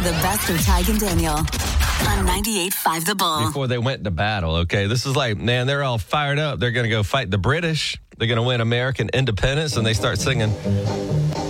The best of Tig and Daniel on 98.5 The Bull. Before they went to battle, okay? This is like, man, they're all fired up. They're going to go fight the British. They're going to win American independence, and they start singing